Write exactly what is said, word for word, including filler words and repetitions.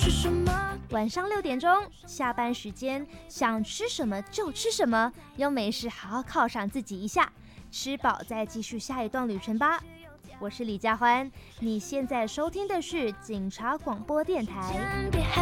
晚上六点钟，下班时间，想吃什么就吃什么，又没事好好犒赏自己一下，吃饱再继续下一段旅程吧。我是李佳欢，你现在收听的是警察广播电台。